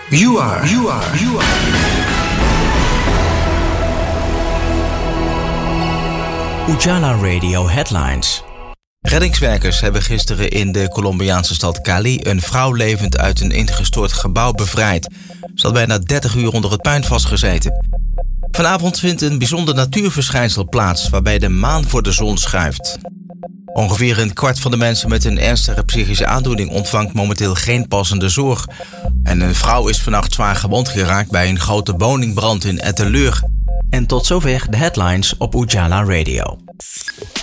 You are. Ujala Radio Headlines. Reddingswerkers hebben gisteren in de Colombiaanse stad Cali een vrouw levend uit een ingestort gebouw bevrijd. Ze had bijna 30 uur onder het puin vastgezeten. Vanavond vindt een bijzonder natuurverschijnsel plaats waarbij de maan voor de zon schuift. Ongeveer een kwart van de mensen met een ernstige psychische aandoening ontvangt momenteel geen passende zorg. En een vrouw is vannacht zwaar gewond geraakt bij een grote woningbrand in Etteleur. En tot zover de headlines op Ujala Radio.